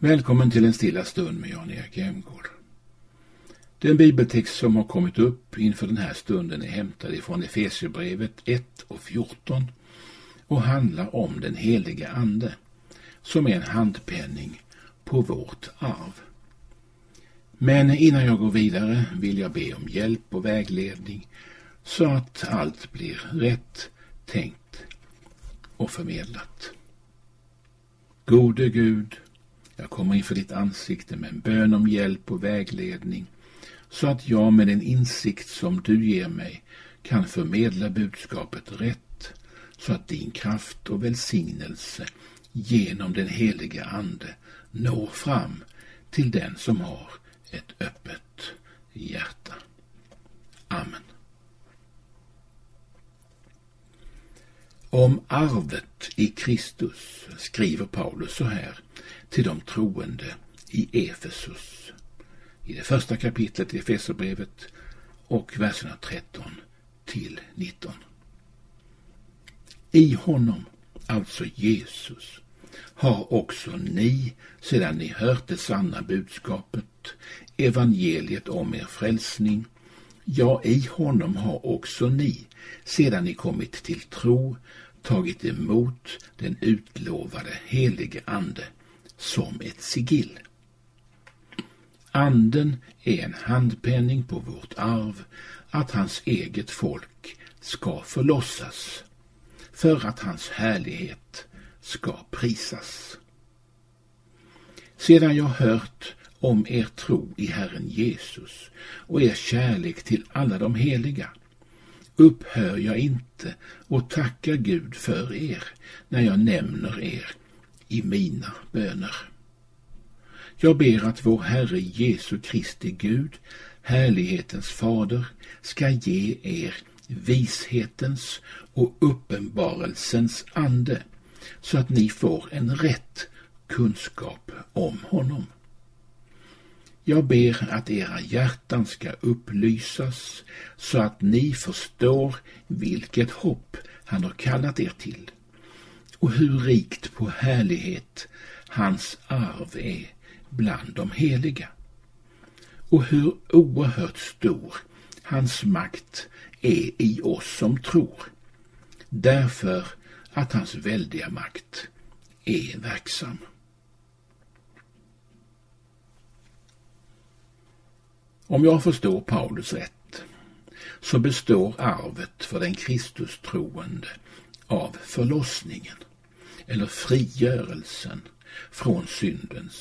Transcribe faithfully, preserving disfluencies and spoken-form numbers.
Välkommen till en stilla stund med Jan-Erik Jämgård. Den bibeltext som har kommit upp inför den här stunden är hämtad ifrån Efesierbrevet ett och fjorton och handlar om den heliga ande som är en handpenning på vårt arv. Men innan jag går vidare vill jag be om hjälp och vägledning så att allt blir rätt tänkt och förmedlat. Gode Gud, jag kommer inför ditt ansikte med en bön om hjälp och vägledning så att jag med den insikt som du ger mig kan förmedla budskapet rätt så att din kraft och välsignelse genom den heliga ande når fram till den som har ett öppet hjärta. Amen. Om arvet i Kristus skriver Paulus så här till de troende i Efesus i det första kapitlet i Efesierbrevet och verserna tretton till nitton. I honom, alltså Jesus, har också ni, sedan ni hört det sanna budskapet, evangeliet om er frälsning, ja, i honom har också ni, sedan ni kommit till tro, tagit emot den utlovade helige ande som ett sigill. Anden är en handpenning på vårt arv att hans eget folk ska förlossas, för att hans härlighet ska prisas. Sedan jag hört om er tro i Herren Jesus och er kärlek till alla de heliga, upphör jag inte och tackar Gud för er när jag nämner er i mina böner. Jag ber att vår Herre Jesu Kristi Gud, härlighetens fader, ska ge er vishetens och uppenbarelsens ande så att ni får en rätt kunskap om honom. Jag ber att era hjärtan ska upplysas så att ni förstår vilket hopp han har kallat er till och hur rikt på härlighet hans arv är bland de heliga och hur oerhört stor hans makt är i oss som tror, därför att hans väldiga makt är verksam. Om jag förstår Paulus rätt, så består arvet för den Kristus troende av förlossningen eller frigörelsen från syndens